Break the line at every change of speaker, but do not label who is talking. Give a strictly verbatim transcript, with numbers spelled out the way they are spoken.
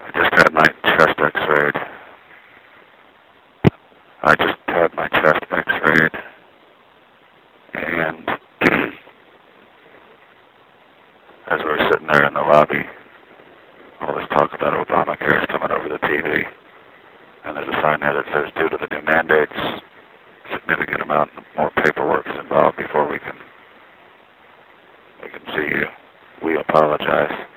I just had my chest x-rayed. I just had my chest x-rayed. And as we were sitting there in the lobby, all this talk about Obamacare is coming over the T V. And there's a sign there that says, due to the new mandates, significant amount more paperwork is involved before we can, we can see you. We apologize.